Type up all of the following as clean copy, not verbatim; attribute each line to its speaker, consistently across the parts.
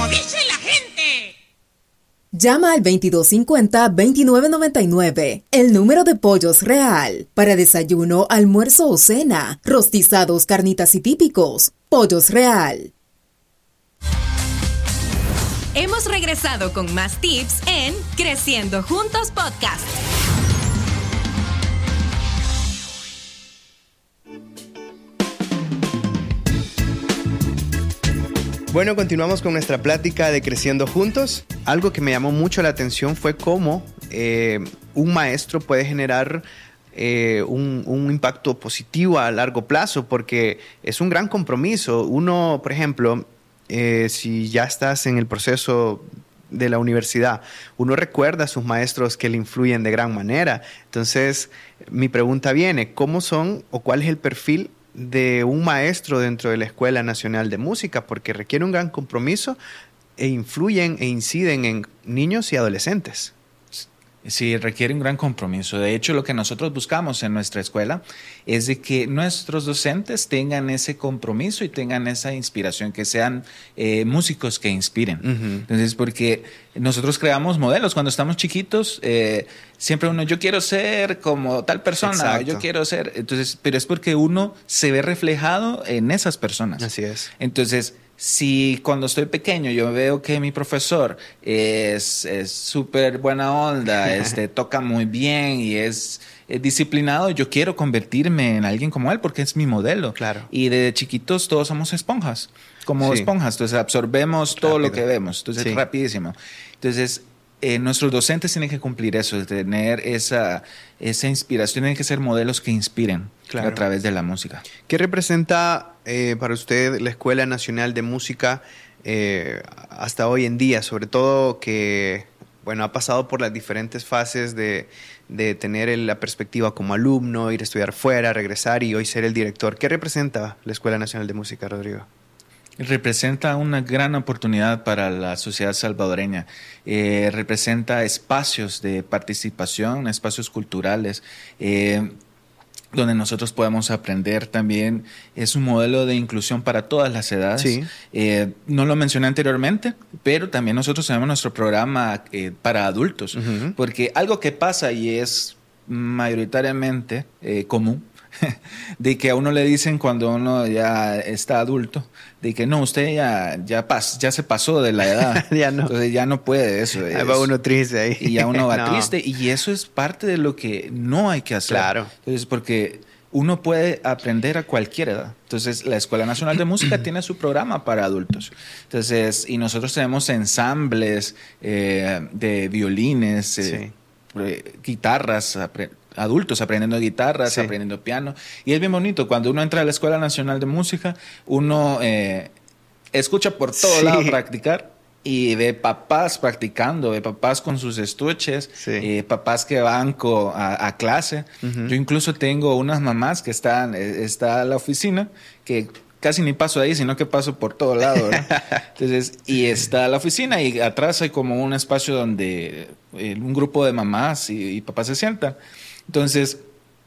Speaker 1: como dice la gente.
Speaker 2: Llama al 2250-2999, el número de Pollos Real. Para desayuno, almuerzo o cena, rostizados, carnitas y típicos. Pollos Real.
Speaker 3: Hemos regresado con más tips en Creciendo Juntos Podcast.
Speaker 4: Bueno, continuamos con nuestra plática de Creciendo Juntos. Algo que me llamó mucho la atención fue cómo un maestro puede generar un impacto positivo a largo plazo, porque es un gran compromiso. Uno, por ejemplo, si ya estás en el proceso de la universidad, uno recuerda a sus maestros que le influyen de gran manera. Entonces, mi pregunta viene, ¿cómo son o cuál es el perfil de un maestro dentro de la Escuela Nacional de Música? Porque requiere un gran compromiso e influyen e inciden en niños y adolescentes.
Speaker 5: Sí, requiere un gran compromiso. De hecho, lo que nosotros buscamos en nuestra escuela es de que nuestros docentes tengan ese compromiso y tengan esa inspiración, que sean músicos que inspiren. Uh-huh. Entonces, porque nosotros creamos modelos cuando estamos chiquitos, siempre uno, yo quiero ser como tal persona, yo quiero ser, entonces, pero es porque uno se ve reflejado en esas personas.
Speaker 4: Así es.
Speaker 5: Entonces, si cuando estoy pequeño yo veo que mi profesor es súper buena onda, toca muy bien y es disciplinado, yo quiero convertirme en alguien como él porque es mi modelo.
Speaker 4: Claro.
Speaker 5: Y desde chiquitos todos somos esponjas, esponjas, entonces absorbemos todo lo que vemos, entonces rapidísimo. Entonces, nuestros docentes tienen que cumplir eso, de tener esa inspiración, tienen que ser modelos que inspiren a través de la música.
Speaker 4: ¿Qué representa para usted la Escuela Nacional de Música hasta hoy en día? Sobre todo que, ha pasado por las diferentes fases de tener la perspectiva como alumno, ir a estudiar fuera, regresar y hoy ser el director. ¿Qué representa la Escuela Nacional de Música, Rodrigo?
Speaker 5: Representa una gran oportunidad para la sociedad salvadoreña. Representa espacios de participación, espacios culturales, donde nosotros podemos aprender también. Es un modelo de inclusión para todas las edades. Sí. No lo mencioné anteriormente, pero también nosotros tenemos nuestro programa para adultos, uh-huh. Porque algo que pasa y es mayoritariamente común, de que a uno le dicen cuando uno ya está adulto, de que no, usted ya se pasó de la edad.
Speaker 4: Ya no.
Speaker 5: Entonces ya no puede eso.
Speaker 4: Ahí va uno triste ahí.
Speaker 5: Y ya uno va triste. Y eso es parte de lo que no hay que hacer.
Speaker 4: Claro.
Speaker 5: Entonces, porque uno puede aprender a cualquier edad. Entonces, la Escuela Nacional de Música tiene su programa para adultos. Entonces, y nosotros tenemos ensambles de violines, guitarras, adultos aprendiendo guitarras, aprendiendo piano. Y es bien bonito. Cuando uno entra a la Escuela Nacional de Música, uno escucha por todo lado practicar y ve papás practicando, ve papás con sus estuches, papás que van a clase. Uh-huh. Yo incluso tengo unas mamás que está la oficina, que casi ni paso ahí, sino que paso por todo lado, ¿verdad? Entonces, y está la oficina y atrás hay como un espacio donde un grupo de mamás y papás se sientan. Entonces,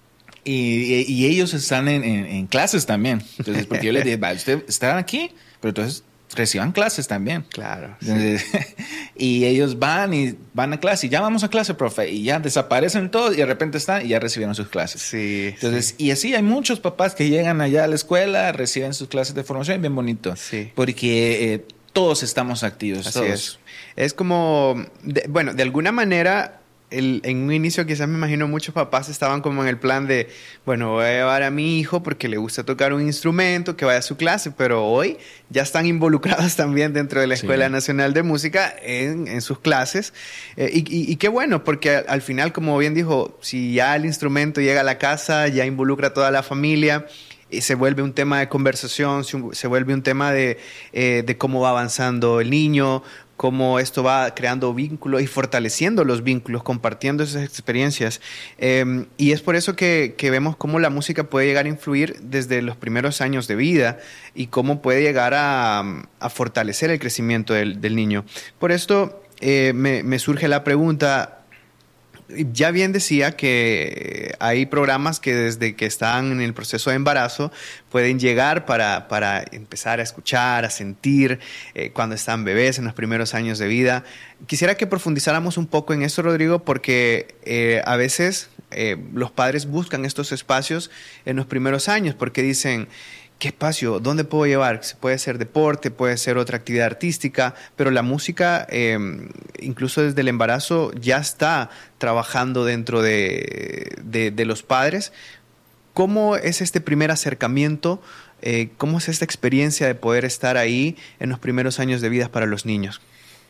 Speaker 5: y ellos están en clases también. Entonces, porque yo les dije, ustedes están aquí, pero entonces reciban clases también.
Speaker 4: Claro.
Speaker 5: Entonces, y ellos van a clase y ya vamos a clase, profe, y ya desaparecen todos y de repente están y ya recibieron sus clases.
Speaker 4: Sí.
Speaker 5: Entonces, y así hay muchos papás que llegan allá a la escuela, reciben sus clases de formación, bien bonito.
Speaker 4: Sí.
Speaker 5: Porque todos estamos activos.
Speaker 4: Así
Speaker 5: todos.
Speaker 4: Es como, de alguna manera, en un inicio quizás me imagino muchos papás estaban como en el plan de, voy a llevar a mi hijo porque le gusta tocar un instrumento, que vaya a su clase, pero hoy ya están involucrados también dentro de la Escuela Nacional de Música en sus clases. Y qué bueno, porque al final, como bien dijo, si ya el instrumento llega a la casa, ya involucra a toda la familia, y se vuelve un tema de conversación, se vuelve un tema de cómo va avanzando el niño, cómo esto va creando vínculos y fortaleciendo los vínculos, compartiendo esas experiencias. Y es por eso que vemos cómo la música puede llegar a influir desde los primeros años de vida y cómo puede llegar a fortalecer el crecimiento del niño. Por esto me surge la pregunta, ya bien decía que hay programas que desde que están en el proceso de embarazo pueden llegar para empezar a escuchar, a sentir cuando están bebés en los primeros años de vida. Quisiera que profundizáramos un poco en esto, Rodrigo, porque a veces los padres buscan estos espacios en los primeros años porque dicen, ¿qué espacio? ¿Dónde puedo llevar? Puede ser deporte, puede ser otra actividad artística, pero la música, incluso desde el embarazo, ya está trabajando dentro de los padres. ¿Cómo es este primer acercamiento? ¿Cómo es esta experiencia de poder estar ahí en los primeros años de vida para los niños?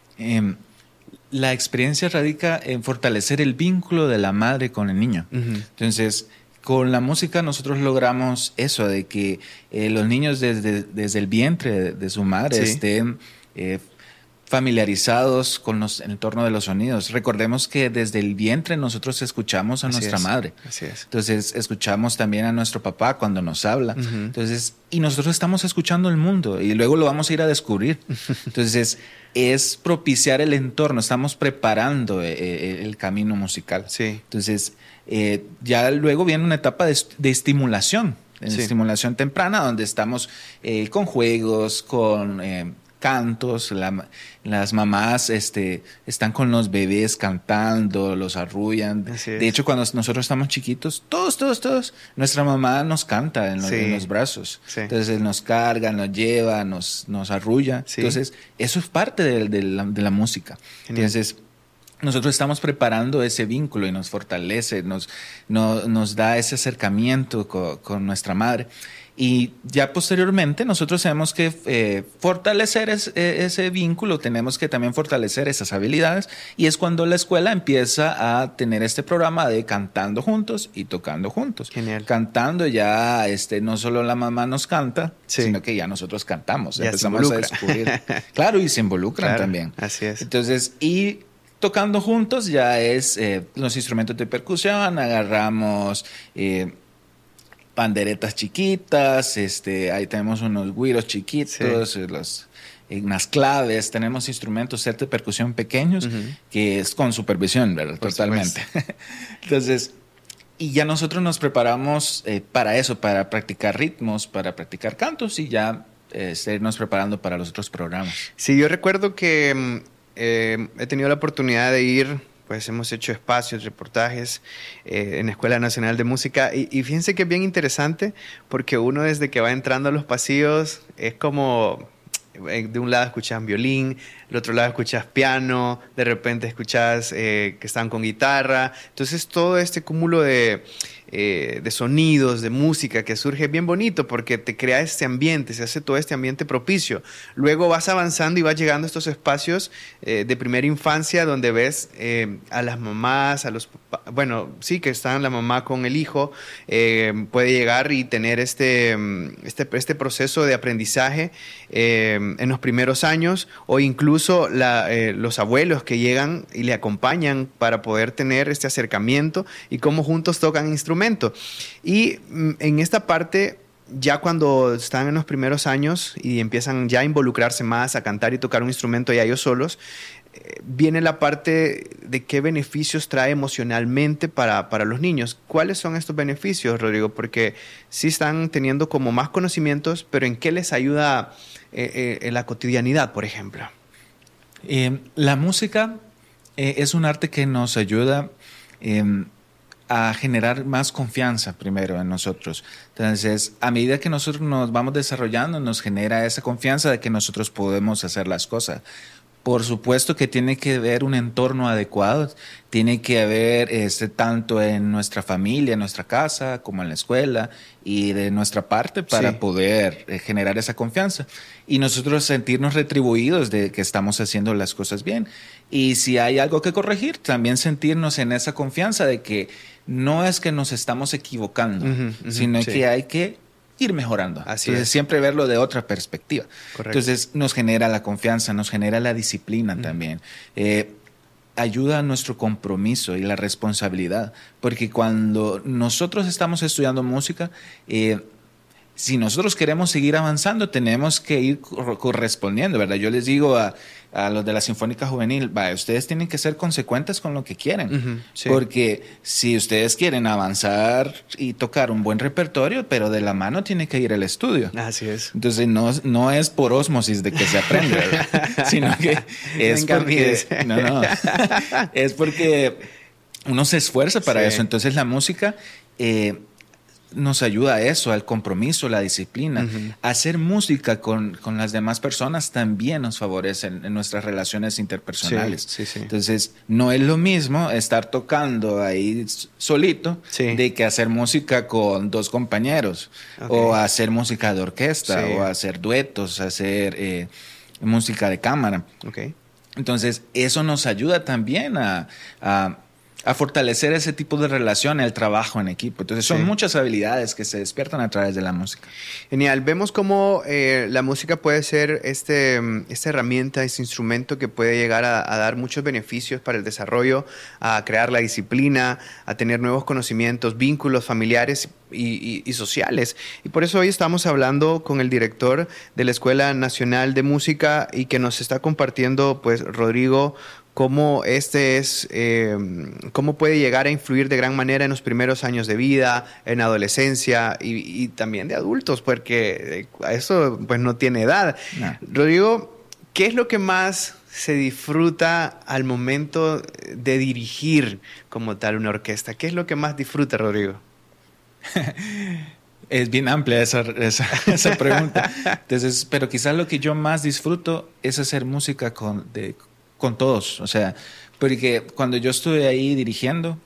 Speaker 5: La experiencia radica en fortalecer el vínculo de la madre con el niño. Uh-huh. Entonces, con la música nosotros logramos eso, de que los niños desde el vientre de su madre estén familiarizados con el entorno de los sonidos. Recordemos que desde el vientre nosotros escuchamos a nuestra madre.
Speaker 4: Así es.
Speaker 5: Entonces escuchamos también a nuestro papá cuando nos habla. Uh-huh. Entonces, y nosotros estamos escuchando el mundo y luego lo vamos a ir a descubrir. Entonces, es propiciar el entorno, estamos preparando el camino musical.
Speaker 4: Sí.
Speaker 5: Entonces, ya luego viene una etapa de estimulación, estimulación temprana, donde estamos con juegos, con cantos. Las mamás están con los bebés cantando, los arrullan. De hecho, cuando nosotros estamos chiquitos, todos, nuestra mamá nos canta en los brazos. Sí. Entonces nos carga, nos lleva, nos arrulla. Sí. Entonces, eso es parte de la música. Genial. Entonces, nosotros estamos preparando ese vínculo y nos fortalece, nos da ese acercamiento con nuestra madre. Y ya posteriormente nosotros tenemos que fortalecer ese vínculo, tenemos que también fortalecer esas habilidades, y es cuando la escuela empieza a tener este programa de cantando juntos y tocando juntos.
Speaker 4: Genial.
Speaker 5: Cantando ya no solo la mamá nos canta, sino que ya nosotros cantamos,
Speaker 4: ya
Speaker 5: empezamos a descubrir. Claro, y se involucran también.
Speaker 4: Así es.
Speaker 5: Entonces, y tocando juntos ya es los instrumentos de percusión, agarramos panderetas chiquitas, ahí tenemos unos güiros chiquitos, unas claves, tenemos instrumentos de percusión pequeños, uh-huh, que es con supervisión, ¿verdad? Totalmente. Entonces, y ya nosotros nos preparamos para eso, para practicar ritmos, para practicar cantos y ya irnos preparando para los otros programas.
Speaker 4: Sí, yo recuerdo que he tenido la oportunidad de ir, pues hemos hecho espacios, reportajes en la Escuela Nacional de Música y fíjense que es bien interesante porque uno desde que va entrando a los pasillos es como, de un lado escuchas violín, del otro lado escuchas piano, de repente escuchas que están con guitarra, entonces todo este cúmulo de sonidos, de música que surge es bien bonito porque te crea este ambiente, se hace todo este ambiente propicio. Luego vas avanzando y vas llegando a estos espacios de primera infancia donde ves a las mamás, a los papás, bueno, sí, que están la mamá con el hijo, puede llegar y tener este proceso de aprendizaje en los primeros años, o incluso los abuelos que llegan y le acompañan para poder tener este acercamiento y cómo juntos tocan instrumentos. Y en esta parte, ya cuando están en los primeros años y empiezan ya a involucrarse más, a cantar y tocar un instrumento ya ellos solos, viene la parte de qué beneficios trae emocionalmente para los niños. ¿Cuáles son estos beneficios, Rodrigo? Porque sí están teniendo como más conocimientos, pero ¿en qué les ayuda en la cotidianidad, por ejemplo?
Speaker 5: La música es un arte que nos ayuda a generar más confianza primero en nosotros. Entonces, a medida que nosotros nos vamos desarrollando, nos genera esa confianza de que nosotros podemos hacer las cosas. Por supuesto que tiene que haber un entorno adecuado, tiene que haber tanto en nuestra familia, en nuestra casa, como en la escuela y de nuestra parte para poder generar esa confianza y nosotros sentirnos retribuidos de que estamos haciendo las cosas bien. Y si hay algo que corregir, también sentirnos en esa confianza de que no es que nos estamos equivocando, sino que hay que ir mejorando. Entonces, siempre verlo de otra perspectiva.
Speaker 4: Correcto.
Speaker 5: Entonces, nos genera la confianza, nos genera la disciplina también. Ayuda a nuestro compromiso y la responsabilidad. Porque cuando nosotros estamos estudiando música, si nosotros queremos seguir avanzando, tenemos que ir correspondiendo, ¿verdad? Yo les digo a a los de la Sinfónica Juvenil, ustedes tienen que ser consecuentes con lo que quieren.
Speaker 4: Uh-huh, sí.
Speaker 5: Porque si ustedes quieren avanzar y tocar un buen repertorio, pero de la mano tiene que ir el estudio.
Speaker 4: Así es.
Speaker 5: Entonces no es por ósmosis de que se aprende, sino que es porque... No. Es porque uno se esfuerza para eso. Entonces la música... nos ayuda a eso, al compromiso, la disciplina. Uh-huh. Hacer música con las demás personas también nos favorece en nuestras relaciones interpersonales.
Speaker 4: Sí.
Speaker 5: Entonces, no es lo mismo estar tocando ahí solito de que hacer música con dos compañeros, o hacer música de orquesta, o hacer duetos, hacer música de cámara.
Speaker 4: Okay.
Speaker 5: Entonces, eso nos ayuda también a fortalecer ese tipo de relación, el trabajo en equipo. Entonces son muchas habilidades que se despiertan a través de la música.
Speaker 4: Genial. Vemos cómo la música puede ser esta herramienta, este instrumento que puede llegar a dar muchos beneficios para el desarrollo, a crear la disciplina, a tener nuevos conocimientos, vínculos familiares y sociales. Y por eso hoy estamos hablando con el director de la Escuela Nacional de Música y que nos está compartiendo, pues, Rodrigo, cómo cómo puede llegar a influir de gran manera en los primeros años de vida, en adolescencia y también de adultos, porque eso pues no tiene edad. No. Rodrigo, ¿qué es lo que más se disfruta al momento de dirigir como tal una orquesta? ¿Qué es lo que más disfruta, Rodrigo?
Speaker 5: Es bien amplia esa pregunta. Entonces, pero quizás lo que yo más disfruto es hacer música con todos, o sea, porque cuando yo estuve ahí dirigiendo,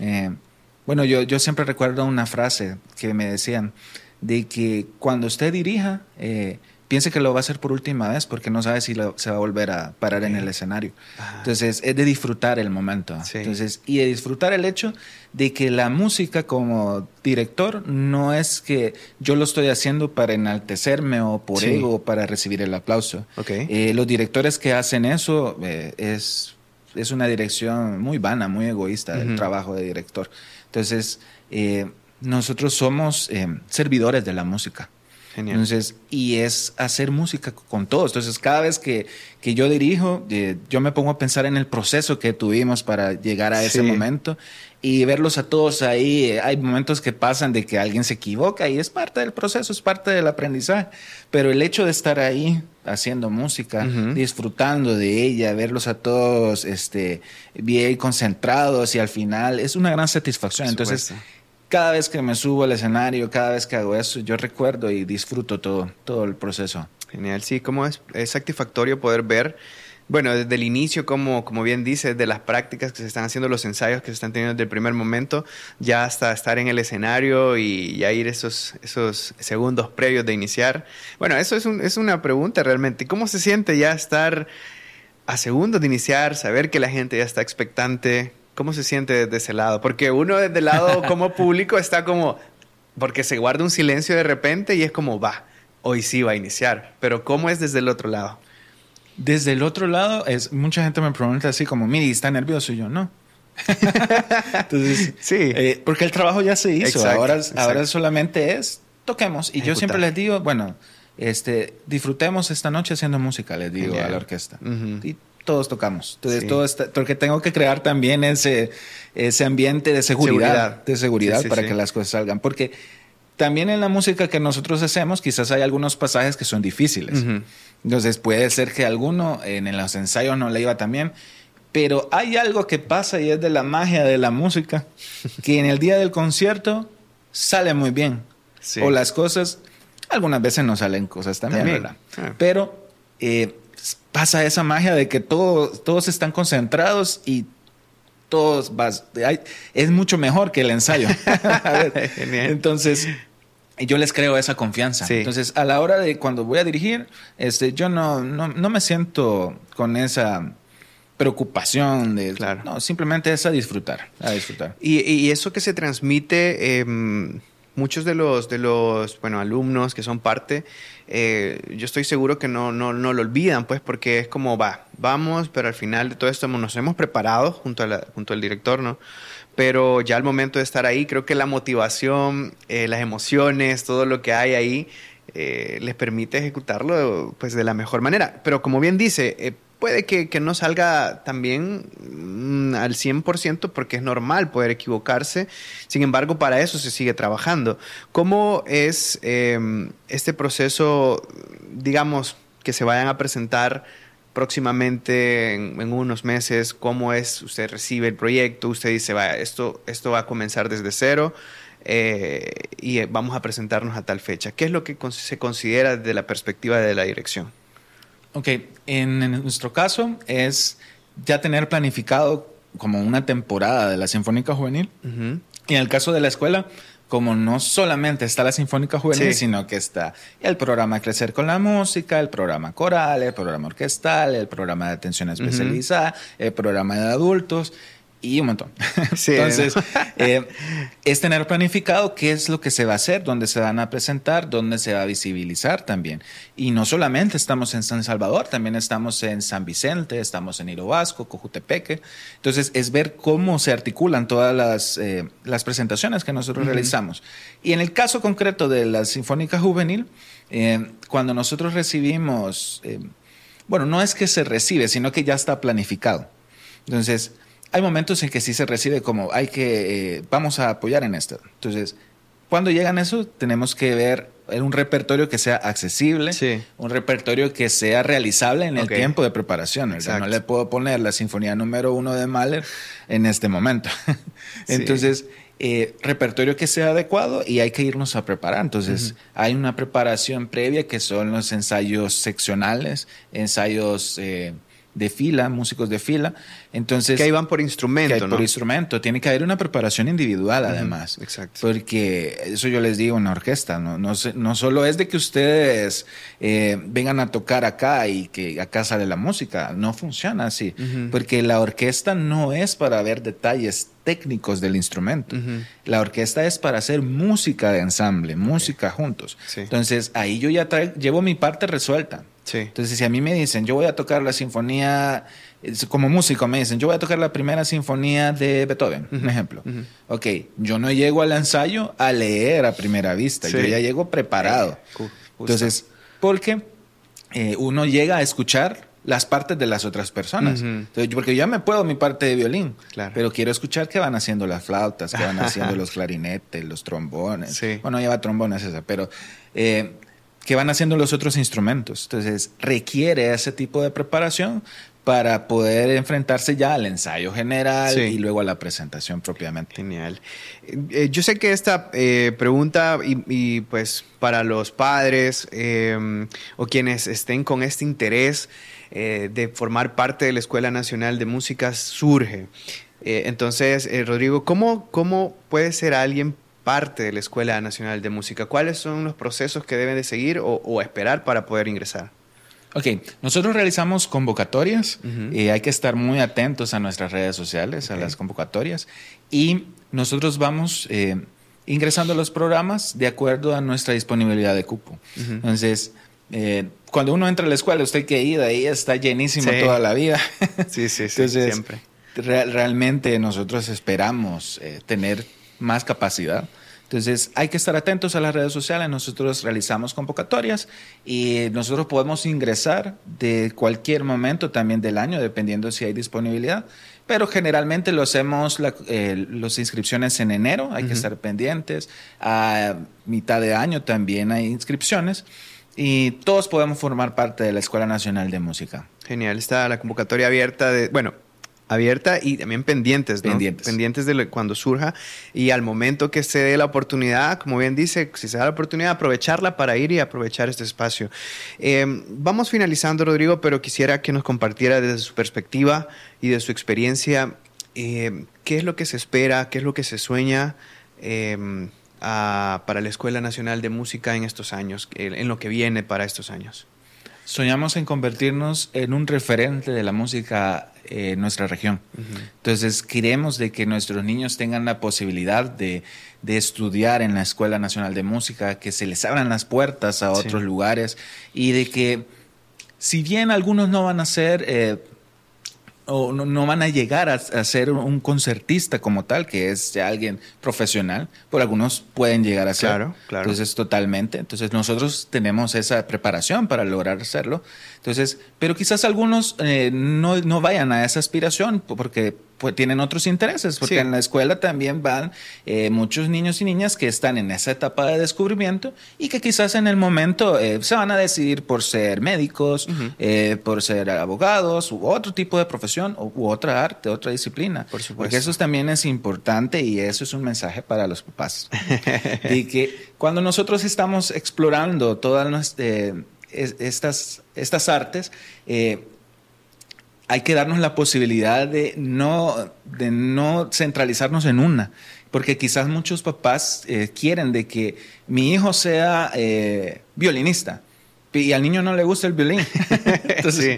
Speaker 5: yo siempre recuerdo una frase que me decían, de que cuando usted dirija, piense que lo va a hacer por última vez porque no sabe si se va a volver a parar en el escenario. Entonces, es de disfrutar el momento. Sí. Entonces, y de disfrutar el hecho de que la música como director no es que yo lo estoy haciendo para enaltecerme o por ego o para recibir el aplauso. Los directores que hacen eso es una dirección muy vana, muy egoísta del trabajo de director. Entonces, nosotros somos servidores de la música. Genial. Entonces, y es hacer música con todos. Entonces, cada vez que yo dirijo, yo me pongo a pensar en el proceso que tuvimos para llegar a ese momento y verlos a todos ahí. Hay momentos que pasan de que alguien se equivoca y es parte del proceso, es parte del aprendizaje. Pero el hecho de estar ahí haciendo música, disfrutando de ella, verlos a todos bien concentrados y al final es una gran satisfacción. Entonces, cada vez que me subo al escenario, cada vez que hago eso, yo recuerdo y disfruto todo el proceso.
Speaker 4: Genial, sí, como es satisfactorio poder ver, bueno, desde el inicio, como bien dices, de las prácticas que se están haciendo, los ensayos que se están teniendo desde el primer momento, ya hasta estar en el escenario y ya ir esos segundos previos de iniciar. Bueno, eso es una pregunta realmente. ¿Cómo se siente ya estar a segundos de iniciar, saber que la gente ya está expectante? ¿Cómo se siente desde ese lado? Porque uno desde el lado como público está como... Porque se guarda un silencio de repente y es como, hoy sí va a iniciar. Pero ¿cómo es desde el otro lado?
Speaker 5: Desde el otro lado, mucha gente me pregunta así como, mire, ¿está nervioso? Y yo, no. Entonces, porque el trabajo ya se hizo. Exacto, ahora solamente toquemos. Y yo siempre les digo, bueno, disfrutemos esta noche haciendo música, les digo a la orquesta. Y todos tocamos. Entonces, porque tengo que crear también ese ambiente de seguridad para que las cosas salgan. Porque también en la música que nosotros hacemos, quizás hay algunos pasajes que son difíciles. Entonces, puede ser que alguno en los ensayos no le iba tan bien. Pero hay algo que pasa y es de la magia de la música, que en el día del concierto sale muy bien. Sí. O las cosas, algunas veces no salen cosas también. ¿Verdad? Pero pasa esa magia de que todos están concentrados y es mucho mejor que el ensayo. Entonces, yo les creo esa confianza. Sí. Entonces, a la hora de cuando voy a dirigir, yo no me siento con esa preocupación no, simplemente es a disfrutar.
Speaker 4: Y eso que se transmite, muchos de los alumnos que son parte, yo estoy seguro que no lo olvidan, pues, porque es como vamos, pero al final de todo esto nos hemos preparado junto al director, ¿no? Pero ya al momento de estar ahí, creo que la motivación, las emociones, todo lo que hay ahí, les permite ejecutarlo pues de la mejor manera. Pero como bien dice, puede que no salga también al 100% porque es normal poder equivocarse. Sin embargo, para eso se sigue trabajando. ¿Cómo es este proceso, digamos, que se vayan a presentar próximamente en unos meses? ¿Cómo es? Usted recibe el proyecto, usted dice, vaya, esto va a comenzar desde cero y vamos a presentarnos a tal fecha. ¿Qué es lo que se considera desde la perspectiva de la dirección?
Speaker 5: Ok, en nuestro caso es ya tener planificado como una temporada de la Sinfónica Juvenil. Uh-huh. Y en el caso de la escuela, como no solamente está la Sinfónica Juvenil, sí, sino que está el programa Crecer con la Música, el programa coral, el programa orquestal, el programa de atención especializada, el programa de adultos y un montón. Sí, entonces, es tener planificado qué es lo que se va a hacer, dónde se van a presentar, dónde se va a visibilizar también. Y no solamente estamos en San Salvador, también estamos en San Vicente, estamos en Ilo Vasco, Cojutepeque. Entonces, es ver cómo se articulan todas las presentaciones que nosotros realizamos. Y en el caso concreto de la Sinfónica Juvenil, cuando nosotros recibimos, bueno, no es que se recibe, sino que ya está planificado. Entonces, hay momentos en que sí se recibe como vamos a apoyar en esto. Entonces, cuando llegan eso, tenemos que ver un repertorio que sea accesible, sí, un repertorio que sea realizable en el tiempo de preparación. No le puedo poner la Sinfonía número 1 de Mahler en este momento. Entonces, repertorio que sea adecuado y hay que irnos a preparar. Entonces, hay una preparación previa que son los ensayos seccionales, ensayos de fila, músicos de fila. Entonces,
Speaker 4: que ahí van por instrumento, ¿no?
Speaker 5: Por instrumento. Tiene que haber una preparación individual, además.
Speaker 4: Exacto.
Speaker 5: Porque eso yo les digo en una orquesta. No solo es de que ustedes vengan a tocar acá y que acá sale la música. No funciona así. Porque la orquesta no es para ver detalles técnicos del instrumento. La orquesta es para hacer música de ensamble, música juntos. Sí. Entonces, ahí yo ya llevo mi parte resuelta. Sí. Entonces, si a mí me dicen, yo voy a tocar la sinfonía, como músico me dicen, yo voy a tocar la primera sinfonía de Beethoven, un ejemplo. Ok, yo no llego al ensayo a leer a primera vista, yo ya llego preparado. Entonces, porque uno llega a escuchar las partes de las otras personas. Entonces, porque yo ya me puedo mi parte de violín, pero quiero escuchar qué van haciendo las flautas, qué van haciendo los clarinetes, los trombones. Sí. Bueno, lleva trombones esa, pero qué van haciendo los otros instrumentos. Entonces, requiere ese tipo de preparación para poder enfrentarse ya al ensayo general y luego a la presentación propiamente.
Speaker 4: Genial. Yo sé que esta pregunta, y pues para los padres o quienes estén con este interés de formar parte de la Escuela Nacional de Música surge. Entonces, Rodrigo, ¿cómo puede ser alguien parte de la Escuela Nacional de Música? ¿Cuáles son los procesos que deben de seguir o esperar para poder ingresar?
Speaker 5: Ok, nosotros realizamos convocatorias. Hay que estar muy atentos a nuestras redes sociales, a las convocatorias. Y nosotros vamos ingresando a los programas de acuerdo a nuestra disponibilidad de cupo. Entonces, cuando uno entra a la escuela, usted que ir ahí está llenísimo toda la vida.
Speaker 4: Sí,
Speaker 5: Entonces,
Speaker 4: siempre.
Speaker 5: Realmente nosotros esperamos tener más capacidad. Entonces, hay que estar atentos a las redes sociales. Nosotros realizamos convocatorias y nosotros podemos ingresar de cualquier momento también del año, dependiendo si hay disponibilidad. Pero generalmente lo hacemos las inscripciones en enero. Hay que estar pendientes. A mitad de año también hay inscripciones. Y todos podemos formar parte de la Escuela Nacional de Música.
Speaker 4: Genial. Está la convocatoria abierta abierta y también pendientes, ¿no? Pendientes de cuando surja y al momento que se dé la oportunidad, como bien dice, si se da la oportunidad, aprovecharla para ir y aprovechar este espacio. Vamos finalizando, Rodrigo, pero quisiera que nos compartiera desde su perspectiva y de su experiencia qué es lo que se espera, qué es lo que se sueña para la Escuela Nacional de Música en estos años, en lo que viene para estos años.
Speaker 5: Soñamos en convertirnos en un referente de la música en nuestra región. Entonces, queremos de que nuestros niños tengan la posibilidad de estudiar en la Escuela Nacional de Música, que se les abran las puertas a otros lugares y de que, si bien algunos no van a ser o no van a llegar a ser un concertista como tal, que es ya alguien profesional, pero algunos pueden llegar a ser.
Speaker 4: Claro.
Speaker 5: Entonces, totalmente. Entonces, nosotros tenemos esa preparación para lograr hacerlo. Entonces, pero quizás algunos no vayan a esa aspiración porque pues tienen otros intereses, porque en la escuela también van muchos niños y niñas que están en esa etapa de descubrimiento y que quizás en el momento se van a decidir por ser médicos, por ser abogados u otro tipo de profesión u otra arte, otra disciplina.
Speaker 4: Por supuesto.
Speaker 5: Porque eso también es importante y eso es un mensaje para los papás. Y que cuando nosotros estamos explorando todas estas artes, hay que darnos la posibilidad de no centralizarnos en una, porque quizás muchos papás quieren de que mi hijo sea violinista y al niño no le gusta el violín. Entonces,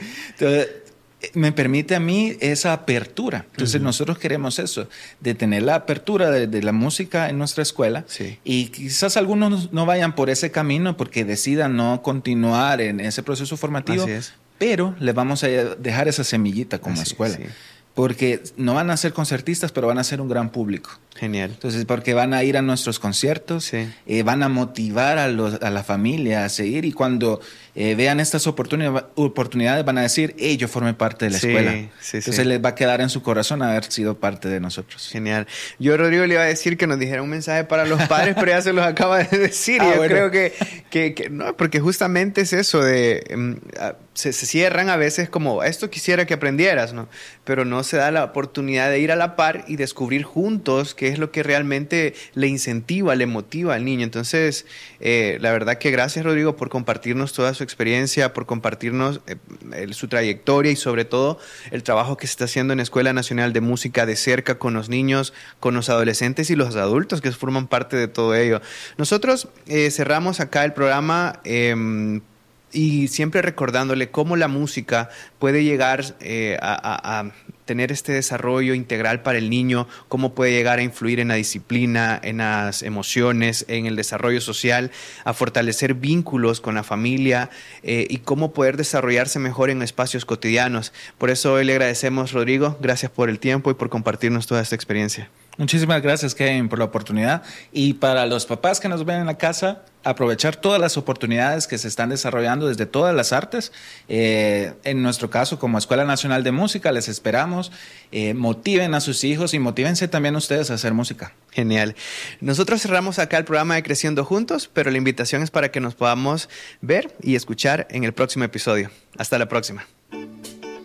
Speaker 5: me permite a mí esa apertura. Entonces nosotros queremos eso, de tener la apertura de la música en nuestra escuela, y quizás algunos no vayan por ese camino porque decidan no continuar en ese proceso formativo.
Speaker 4: Así es.
Speaker 5: Pero les vamos a dejar esa semillita como escuela. Porque no van a ser concertistas, pero van a ser un gran público.
Speaker 4: Genial.
Speaker 5: Entonces, porque van a ir a nuestros conciertos, van a motivar a la familia a seguir, y cuando vean estas oportunidades van a decir, hey, yo formé parte de la escuela. Entonces les va a quedar en su corazón haber sido parte de nosotros.
Speaker 4: Genial. Yo, Rodrigo, le iba a decir que nos dijera un mensaje para los padres, pero ya se los acaba de decir. Yo creo que no, porque justamente es eso de... se cierran a veces como, esto quisiera que aprendieras, ¿no? Pero no se da la oportunidad de ir a la par y descubrir juntos qué es lo que realmente le incentiva, le motiva al niño. Entonces, la verdad que gracias, Rodrigo, por compartirnos toda su experiencia, por compartirnos su trayectoria y sobre todo el trabajo que se está haciendo en Escuela Nacional de Música de cerca con los niños, con los adolescentes y los adultos que forman parte de todo ello. Nosotros cerramos acá el programa y siempre recordándole cómo la música puede llegar a tener este desarrollo integral para el niño, cómo puede llegar a influir en la disciplina, en las emociones, en el desarrollo social, a fortalecer vínculos con la familia y cómo poder desarrollarse mejor en espacios cotidianos. Por eso hoy le agradecemos, Rodrigo, gracias por el tiempo y por compartirnos toda esta experiencia.
Speaker 5: Muchísimas gracias, Kevin, por la oportunidad. Y para los papás que nos ven en la casa, aprovechar todas las oportunidades que se están desarrollando desde todas las artes. En nuestro caso, como Escuela Nacional de Música, les esperamos. Motiven a sus hijos y motívense también ustedes a hacer música.
Speaker 4: Genial. Nosotros cerramos acá el programa de Creciendo Juntos, pero la invitación es para que nos podamos ver y escuchar en el próximo episodio. Hasta la próxima.